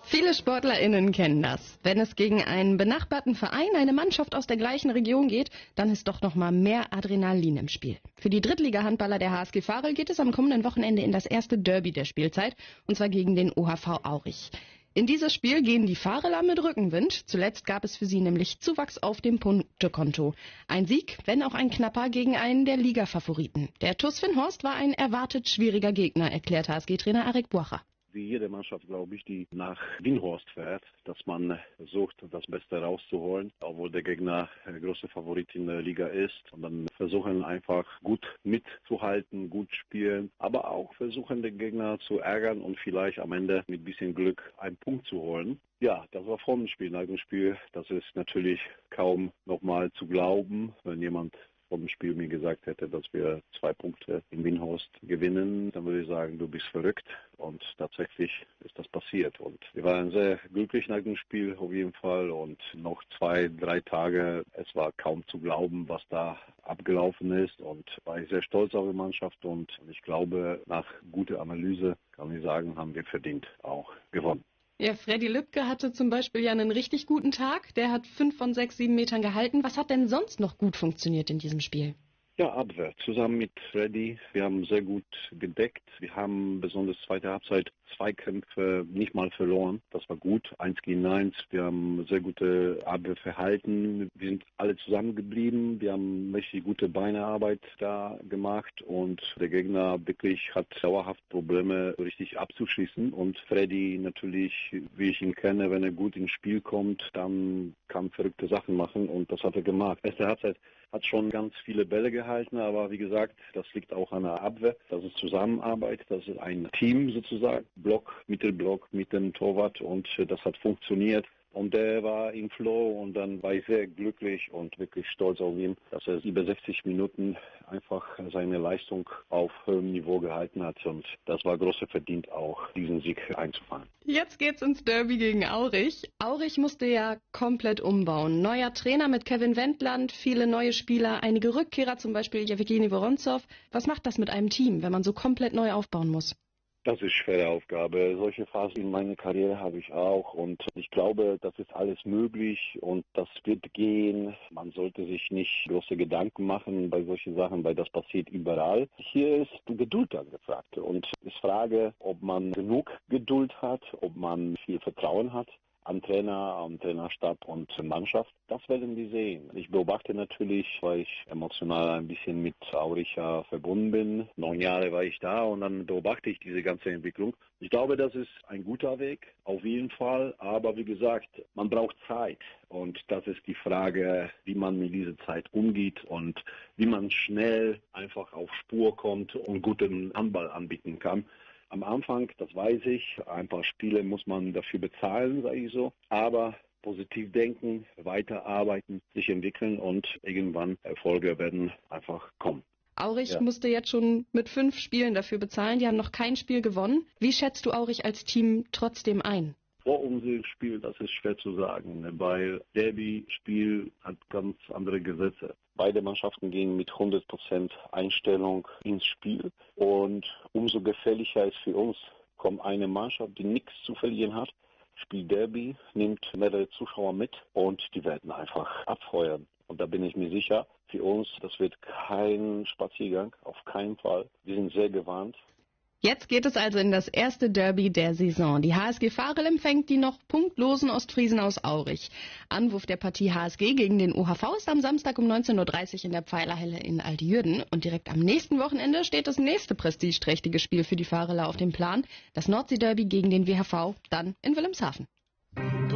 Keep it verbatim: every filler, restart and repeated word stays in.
Viele SportlerInnen kennen das. Wenn es gegen einen benachbarten Verein, eine Mannschaft aus der gleichen Region geht, dann ist doch noch mal mehr Adrenalin im Spiel. Für die Drittliga-Handballer der H S G Varel geht es am kommenden Wochenende in das erste Derby der Spielzeit, und zwar gegen den O H V Aurich. In dieses Spiel gehen die Vareler mit Rückenwind. Zuletzt gab es für sie nämlich Zuwachs auf dem Punktekonto. Ein Sieg, wenn auch ein knapper, gegen einen der Liga-Favoriten. Der T U S Finhorst war ein erwartet schwieriger Gegner, erklärt H S G-Trainer Arek Buacha. Wie jede Mannschaft, glaube ich, die nach Finhorst fährt, dass man versucht, das Beste rauszuholen, obwohl der Gegner der große Favorit in der Liga ist. Und dann versuchen einfach gut mitzuhalten, gut spielen, aber auch versuchen, den Gegner zu ärgern und vielleicht am Ende mit ein bisschen Glück einen Punkt zu holen. Ja, das war vor dem Spiel. Nach dem Spiel, das ist natürlich kaum nochmal zu glauben, wenn jemand vor dem Spiel mir gesagt hätte, dass wir zwei Punkte in Finhorst gewinnen, dann würde ich sagen, du bist verrückt. Und tatsächlich ist das passiert. Und wir waren sehr glücklich nach dem Spiel auf jeden Fall. Und noch zwei, drei Tage, es war kaum zu glauben, was da abgelaufen ist. Und war ich sehr stolz auf die Mannschaft. Und ich glaube, nach guter Analyse kann ich sagen, haben wir verdient auch gewonnen. Ja, Freddy Lübke hatte zum Beispiel ja einen richtig guten Tag. Der hat fünf von sechs, sieben Metern gehalten. Was hat denn sonst noch gut funktioniert in diesem Spiel? Ja, Abwehr. Zusammen mit Freddy. Wir haben sehr gut gedeckt. Wir haben besonders zweite Halbzeit zwei Kämpfe nicht mal verloren. Das war gut. Eins gegen eins. Wir haben sehr gute Abwehrverhalten. Wir sind alle zusammengeblieben. Wir haben richtig gute Beinearbeit da gemacht. Und der Gegner wirklich hat dauerhaft Probleme, richtig abzuschießen. Und Freddy natürlich, wie ich ihn kenne, wenn er gut ins Spiel kommt, dann kann verrückte Sachen machen. Und das hat er gemacht. Erste Halbzeit hat schon ganz viele Bälle gehalten, aber wie gesagt, das liegt auch an der Abwehr. Das ist Zusammenarbeit, das ist ein Team sozusagen, Block, Mittelblock mit dem Torwart, und das hat funktioniert. Und der war im Flow, und dann war ich sehr glücklich und wirklich stolz auf ihn, dass er über sechzig Minuten einfach seine Leistung auf hohem Niveau gehalten hat. Und das war große Verdient auch, diesen Sieg einzufahren. Jetzt geht's ins Derby gegen Aurich. Aurich musste ja komplett umbauen. Neuer Trainer mit Kevin Wendland, viele neue Spieler, einige Rückkehrer, zum Beispiel Jewgeni Woronzow. Was macht das mit einem Team, wenn man so komplett neu aufbauen muss? Das ist eine schwere Aufgabe. Solche Phasen in meiner Karriere habe ich auch, und ich glaube, das ist alles möglich und das wird gehen. Man sollte sich nicht große Gedanken machen bei solchen Sachen, weil das passiert überall. Hier ist Geduld angefragt, und ich frage, ob man genug Geduld hat, ob man viel Vertrauen hat an Trainer, am Trainerstab und Mannschaft. Das werden wir sehen. Ich beobachte natürlich, weil ich emotional ein bisschen mit Aurich verbunden bin. Neun Jahre war ich da, und dann beobachte ich diese ganze Entwicklung. Ich glaube, das ist ein guter Weg, auf jeden Fall. Aber wie gesagt, man braucht Zeit. Und das ist die Frage, wie man mit dieser Zeit umgeht und wie man schnell einfach auf Spur kommt und guten Handball anbieten kann. Am Anfang, das weiß ich, ein paar Spiele muss man dafür bezahlen, sage ich so. Aber positiv denken, weiterarbeiten, sich entwickeln, und irgendwann Erfolge werden einfach kommen. Aurich Ja. musste jetzt schon mit fünf Spielen dafür bezahlen. Die haben noch kein Spiel gewonnen. Wie schätzt du Aurich als Team trotzdem ein? Vor unserem Spiel, das ist schwer zu sagen, weil Derby-Spiel hat ganz andere Gesetze. Beide Mannschaften gehen mit hundert Prozent Einstellung ins Spiel, und umso gefährlicher ist für uns, kommt eine Mannschaft, die nichts zu verlieren hat, spielt Derby, nimmt mehrere Zuschauer mit, und die werden einfach abfeuern. Und da bin ich mir sicher, für uns, das wird kein Spaziergang, auf keinen Fall. Wir sind sehr gewarnt. Jetzt geht es also in das erste Derby der Saison. Die H S G Varel empfängt die noch punktlosen Ostfriesen aus Aurich. Anwurf der Partie H S G gegen den O H V ist am Samstag um neunzehn Uhr dreißig in der Pfeilerhalle in Altjürden. Und direkt am nächsten Wochenende steht das nächste prestigeträchtige Spiel für die Vareler auf dem Plan. Das Nordsee-Derby gegen den W H V, dann in Wilhelmshaven.